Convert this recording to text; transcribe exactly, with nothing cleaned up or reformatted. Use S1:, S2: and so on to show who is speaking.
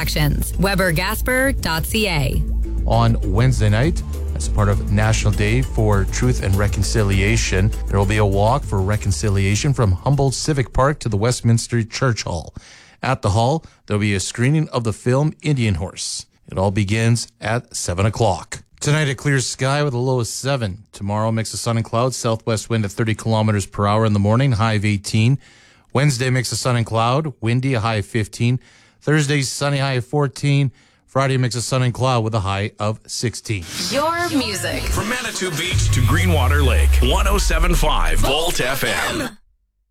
S1: transactions. Weber Gasper dot c a.
S2: On Wednesday night, as part of National Day for Truth and Reconciliation, there will be a walk for reconciliation from Humboldt Civic Park to the Westminster Church Hall. At the hall, there will be a screening of the film Indian Horse. It all begins at seven o'clock. Tonight, a clear sky with a low of seven. Tomorrow, mix of sun and clouds, southwest wind at thirty kilometers per hour in the morning, high of eighteen. Wednesday, mix of sun and cloud, windy, a high of fifteen. Thursday, sunny, high of fourteen. Friday, mix of sun and cloud with a high of sixteen.
S1: Your music.
S3: From Manitou Beach to Greenwater Lake, one oh seven point five Volt F M.